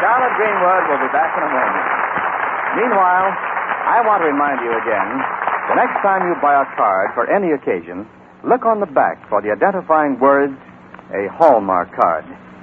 Charlotte Greenwood will be back in a moment. Meanwhile, I want to remind you again, the next time you buy a card for any occasion, look on the back for the identifying words, a Hallmark card.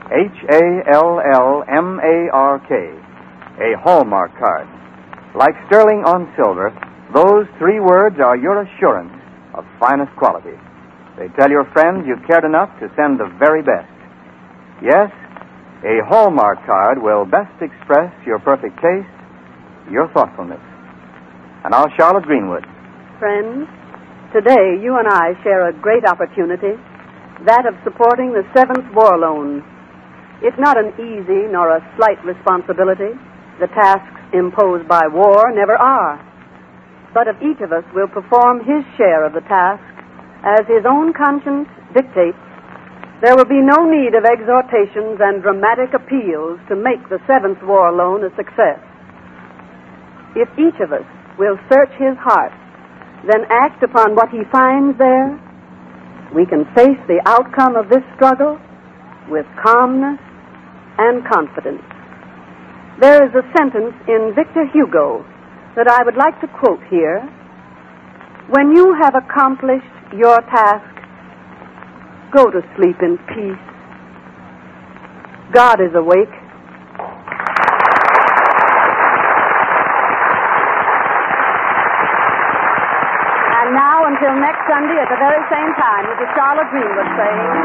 Hallmark. A Hallmark card. Like sterling on silver, those 3 words are your assurance of finest quality. They tell your friends you've cared enough to send the very best. Yes, a Hallmark card will best express your perfect taste, your thoughtfulness. And now, Charlotte Greenwood. Friends, today you and I share a great opportunity, that of supporting the 7th War Loan. It's not an easy nor a slight responsibility. The tasks imposed by war never are. But if each of us will perform his share of the task as his own conscience dictates, there will be no need of exhortations and dramatic appeals to make the 7th War Loan a success. If each of us will search his heart, then act upon what he finds there, we can face the outcome of this struggle with calmness and confidence. There is a sentence in Victor Hugo that I would like to quote here. When you have accomplished your task, go to sleep in peace. God is awake. And now, until next Sunday at the very same time, this is Charlotte Greenwood saying...